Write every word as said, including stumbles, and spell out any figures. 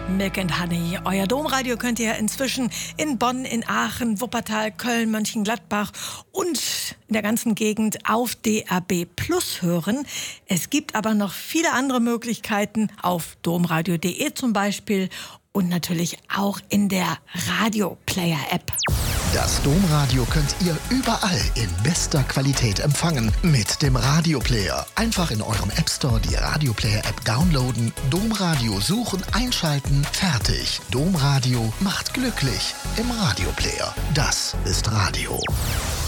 Milk and Honey. Euer Domradio könnt ihr inzwischen in Bonn, in Aachen, Wuppertal, Köln, Mönchengladbach und in der ganzen Gegend auf D A B Plus hören. Es gibt aber noch viele andere Möglichkeiten auf domradio punkt de zum Beispiel und natürlich auch in der Radio-Player-App. Das Domradio könnt ihr überall in bester Qualität empfangen mit dem Radioplayer. Einfach in eurem App Store die Radioplayer-App downloaden, Domradio suchen, einschalten, fertig. Domradio macht glücklich im Radioplayer. Das ist Radio.